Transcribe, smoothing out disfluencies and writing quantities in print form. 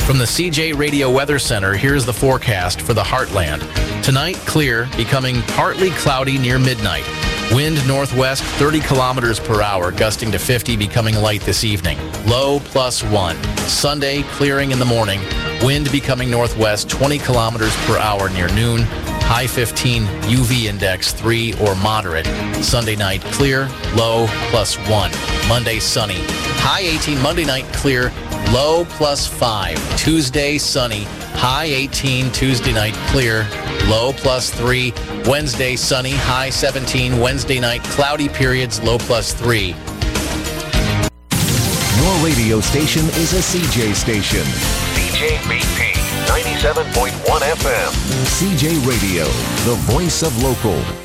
From the CJ Radio Weather Center, here's the forecast for the Heartland. Tonight, clear, becoming partly cloudy near midnight. Wind northwest 30 kilometers per hour, gusting to 50, becoming light this evening. Low +1. Sunday, clearing in the morning. Wind becoming northwest 20 kilometers per hour near noon. High 15, UV index 3 or moderate. Sunday night, clear, low +1. Monday, sunny. High 18, Monday night, clear, low +5. Tuesday, sunny. High 18, Tuesday night, clear, low +3. Wednesday, sunny. High 17. Wednesday night, cloudy periods, low +3. Your radio station is a CJ station. CJBP 97.1 FM. CJ Radio, the voice of local.